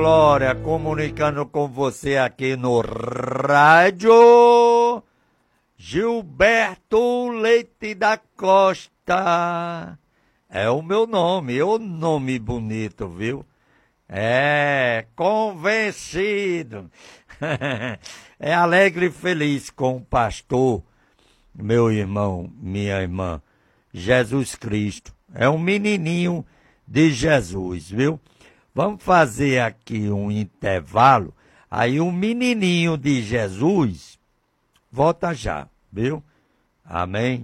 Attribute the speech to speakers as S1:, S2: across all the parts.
S1: Glória, comunicando com você aqui no rádio Gilberto Leite da Costa. É o meu nome, é um nome bonito, viu? É, convencido. É alegre e feliz com o pastor, meu irmão, minha irmã, Jesus Cristo. É um menininho de Jesus, viu? Vamos fazer aqui um intervalo. Aí o menininho de Jesus volta já, viu? Amém.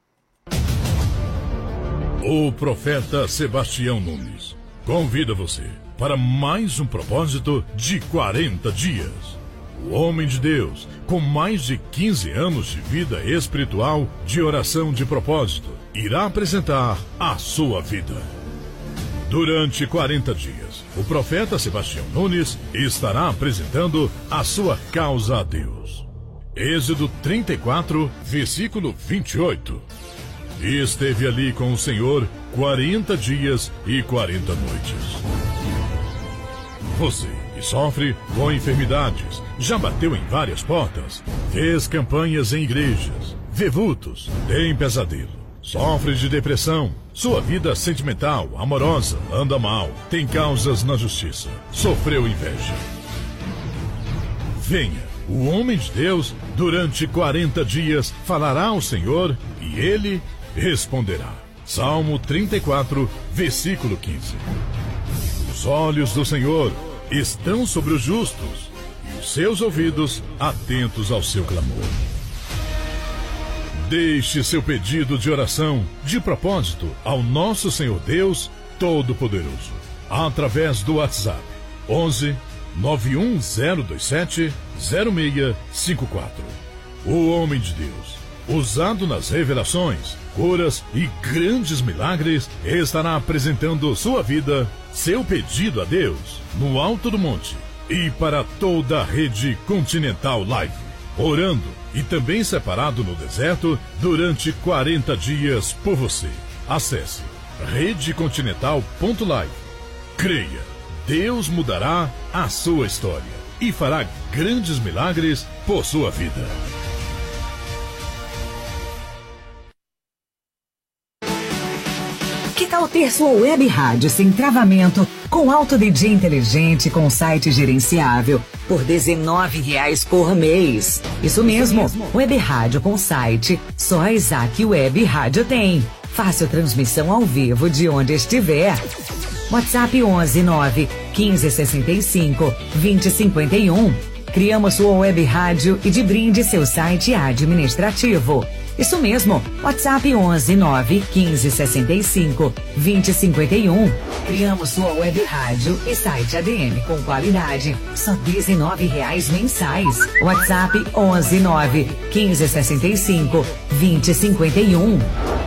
S2: O profeta Sebastião Nunes convida você para mais um propósito de 40 dias. O homem de Deus, com mais de 15 anos de vida espiritual, de oração de propósito, irá apresentar a sua vida. Durante 40 dias, o profeta Sebastião Nunes estará apresentando a sua causa a Deus. Êxodo 34, versículo 28. E esteve ali com o Senhor 40 dias e 40 noites. Você que sofre com enfermidades, já bateu em várias portas, fez campanhas em igrejas, vê vultos, tem pesadelo, sofre de depressão, sua vida sentimental, amorosa, anda mal, tem causas na justiça, sofreu inveja. Venha, o homem de Deus, durante 40 dias, falará ao Senhor e ele responderá. Salmo 34, versículo 15. Os olhos do Senhor estão sobre os justos e os seus ouvidos atentos ao seu clamor. Deixe seu pedido de oração, de propósito, ao nosso Senhor Deus Todo-Poderoso, através do WhatsApp 11 91027 0654. O homem de Deus, usado nas revelações, curas e grandes milagres, estará apresentando sua vida, seu pedido a Deus, no alto do monte e para toda a rede Continental Live, orando e também separado no deserto durante 40 dias por você. Acesse redecontinental.live. Creia, Deus mudará a sua história e fará grandes milagres por sua vida.
S3: Que tal ter sua web rádio sem travamento, com alto DJ inteligente, com site gerenciável, por R$19 por mês? Isso mesmo, web rádio com site, só a Isaac Web Rádio tem. Fácil transmissão ao vivo de onde estiver. WhatsApp 11 9 15 65 20 51. Criamos sua web rádio e de brinde seu site administrativo. Isso mesmo, WhatsApp 11 9 15 65 20 51. Criamos sua web rádio e site ADM com qualidade, só R$19 mensais. WhatsApp 11 9 15 65 20 51.